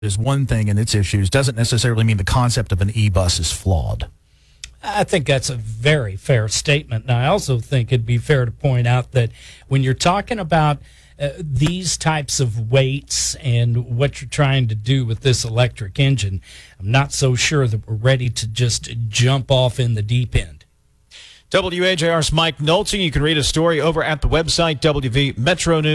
is one thing and its issues doesn't necessarily mean the concept of an e-bus is flawed. I think that's a very fair statement. And I also think it'd be fair to point out that when you're talking about these types of weights and what you're trying to do with this electric engine, I'm not so sure that we're ready to just jump off in the deep end. WAJR's Mike Nolte. You can read a story over at the website, WV Metro News.